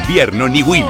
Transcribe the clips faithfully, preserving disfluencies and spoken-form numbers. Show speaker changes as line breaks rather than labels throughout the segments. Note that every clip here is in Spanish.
invierno Niwil.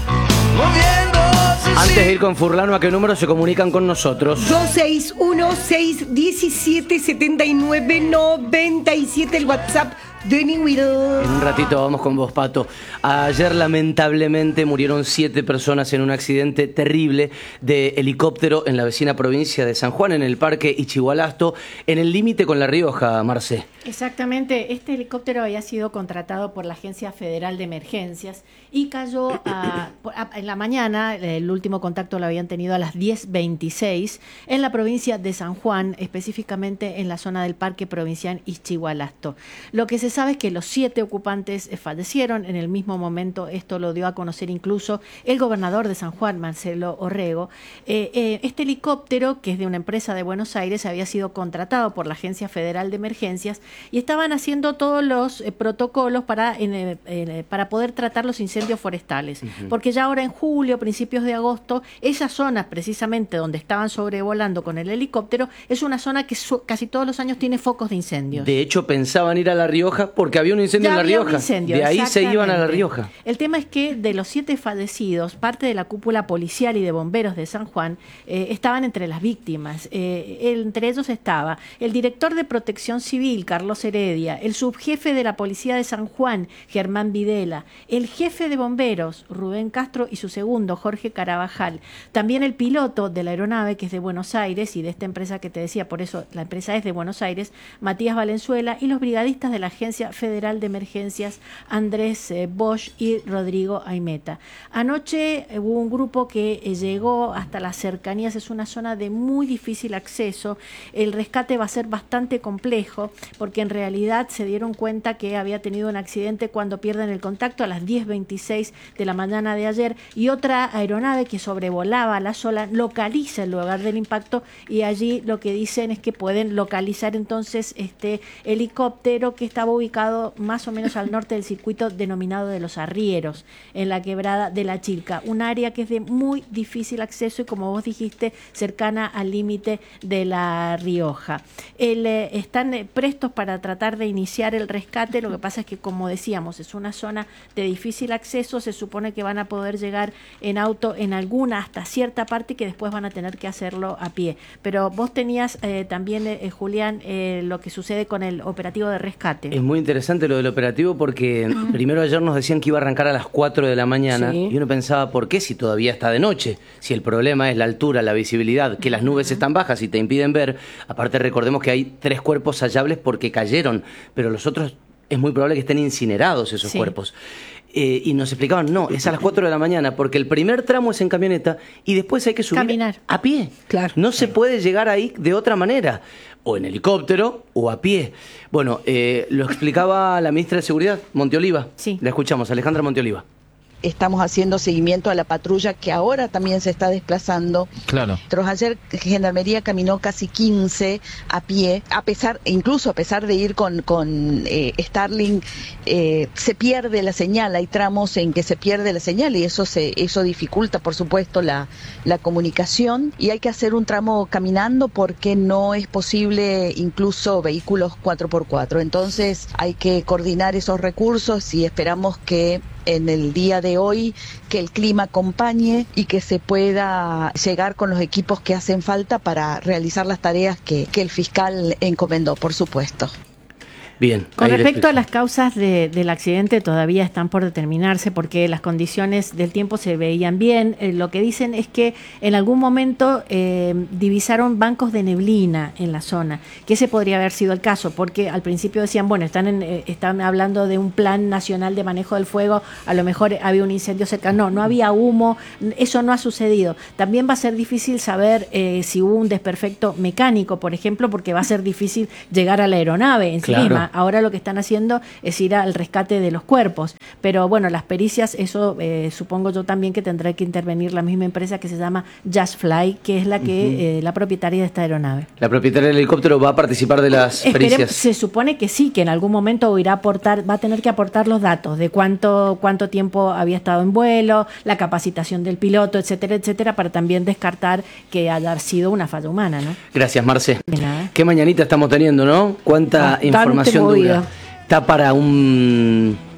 Antes de ir con Furlano, ¿a qué número se comunican con nosotros?
dos seis uno, seis uno siete, siete nueve nueve siete, el WhatsApp de Niwil.
En un ratito vamos con vos, Pato. Ayer, lamentablemente, murieron siete personas en un accidente terrible de helicóptero en la vecina provincia de San Juan, en el Parque Ichigualasto, en el límite con La Rioja, Marcé.
Exactamente. Este helicóptero había sido contratado por la Agencia Federal de Emergencias y cayó a, a, en la mañana. El último contacto lo habían tenido a las diez veintiséis en la provincia de San Juan, específicamente en la zona del Parque Provincial Ichigualasto. Lo que se sabe es que los siete ocupantes fallecieron en el mismo momento. Esto lo dio a conocer incluso el gobernador de San Juan, Marcelo Orrego. Eh, eh, este helicóptero, que es de una empresa de Buenos Aires, había sido contratado por la Agencia Federal de Emergencias y estaban haciendo todos los eh, protocolos para, en, eh, eh, para poder tratar los incendios forestales. Uh-huh. Porque ya ahora en julio, principios de agosto, esa zona precisamente donde estaban sobrevolando con el helicóptero es una zona que su- casi todos los años tiene focos de incendios.
De hecho, pensaban ir a La Rioja porque había un incendio
ya
en La
había
Rioja.
Un incendio,
de ahí se iban a La Rioja.
El tema es que de los siete fallecidos, parte de la cúpula policial y de bomberos de San Juan eh, estaban entre las víctimas. Eh, el, entre ellos estaba el director de Protección Civil, Carlos Heredia, el subjefe de la Policía de San Juan, Germán Videla, el jefe de bomberos, Rubén Castro, y su segundo, Jorge Carabajal. También el piloto de la aeronave, que es de Buenos Aires y de esta empresa que te decía, por eso la empresa es de Buenos Aires, Matías Valenzuela, y los brigadistas de la Agencia Federal de Emergencias, Andrés eh, Bosch y Rodrigo Aimeta. Anoche eh, hubo un grupo que eh, llegó hasta las cercanías, es una zona de muy difícil acceso. El rescate va a ser bastante complejo porque en realidad se dieron cuenta que había tenido un accidente cuando pierden el contacto a las diez veintiséis de la mañana de ayer, y otra aeronave que sobrevolaba la zona localiza el lugar del impacto, y allí lo que dicen es que pueden localizar entonces este helicóptero que estaba ubicado más o menos al norte del circuito denominado de los Arrieros, en la quebrada de La Chilca, un área que es de muy difícil acceso y, como vos dijiste, cercana al límite de La Rioja. El, eh, están eh, prestos para tratar de iniciar el rescate. Lo que pasa es que, como decíamos, es una zona de difícil acceso. Se supone que van a poder llegar en auto en alguna hasta cierta parte, que después van a tener que hacerlo a pie. Pero vos tenías eh, también, eh, Julián, eh, lo que sucede con el operativo de rescate.
Es muy interesante lo del operativo porque mm. primero ayer nos decían que iba a arrancar a las cuatro de la mañana, sí. Y uno pensaba, ¿por qué si todavía está de noche? Si el problema es la altura, la visibilidad, que las nubes uh-huh. están bajas y te impiden ver. Aparte, recordemos que hay tres cuerpos hallables porque cayeron, pero los otros es muy probable que estén incinerados esos sí. cuerpos. Eh, y nos explicaban, no, es a las cuatro de la mañana, porque el primer tramo es en camioneta y después hay que subir
Caminar.
a pie.
Claro.
No se puede llegar ahí de otra manera, o en helicóptero o a pie. Bueno, eh, lo explicaba la ministra de Seguridad, Monteoliva.
Sí.
La escuchamos, Alejandra Monteoliva.
Estamos haciendo seguimiento a la patrulla que ahora también se está desplazando.
Claro.
Tras ayer Gendarmería caminó casi quince a pie, a pesar, incluso a pesar de ir con, con eh, Starlink, eh, se pierde la señal, hay tramos en que se pierde la señal y eso se, eso dificulta, por supuesto, la, la comunicación, y hay que hacer un tramo caminando porque no es posible incluso vehículos cuatro por cuatro. Entonces hay que coordinar esos recursos y esperamos que en el día de hoy que el clima acompañe y que se pueda llegar con los equipos que hacen falta para realizar las tareas que, que el fiscal encomendó, por supuesto.
Bien.
Con respecto a las causas de, del accidente, todavía están por determinarse porque las condiciones del tiempo se veían bien. Eh, lo que dicen es que en algún momento eh, divisaron bancos de neblina en la zona, que ese podría haber sido el caso, porque al principio decían, bueno, están, en, eh, están hablando de un plan nacional de manejo del fuego, a lo mejor había un incendio cerca. No, no había humo, eso no ha sucedido. También va a ser difícil saber eh, si hubo un desperfecto mecánico, por ejemplo, porque va a ser difícil llegar a la aeronave en sí
Claro.
misma. Ahora lo que están haciendo es ir al rescate de los cuerpos, pero bueno, las pericias, eso eh, supongo yo también que tendrá que intervenir la misma empresa que se llama Jazzfly, que es la que uh-huh. eh, la propietaria de esta aeronave.
¿La propietaria del helicóptero va a participar de las
Esperemos,
pericias?
se supone que sí, que en algún momento irá a aportar, va a tener que aportar los datos de cuánto, cuánto tiempo había estado en vuelo, la capacitación del piloto, etcétera, etcétera, para también descartar que haya sido una falla humana, ¿no?
Gracias, Marce.
De nada.
Qué mañanita estamos teniendo, ¿no? Cuánta
Bastante
información
movida.
dura. Está para un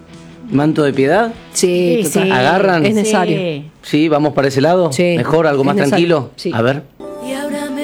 ¿Manto de piedad?
Sí,
Sí,
total.
sí.
¿Agarran?
Es necesario.
Sí.
Sí, vamos para ese lado.
Sí,
Mejor, algo
es
más
necesario.
tranquilo.
Sí.
A ver.